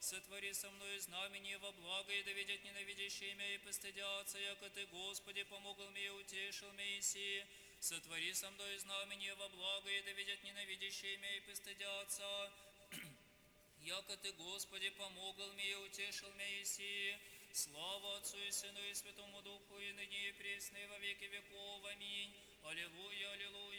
Сотвори со мною знамение во благо, и да видят ненавидящие меня и постыдятся, яко Ты, Господи, помогал мне и утешил меня иси. Сотвори со мною знамение во благо, и да видят ненавидящие меня и постыдятся, яко Ты, Господи, помогал мне и утешил меня иси. Слава Отцу и Сыну и Святому Духу, и ныне и присно, и во веки веков. Аминь. Аллилуйя, аллилуйя.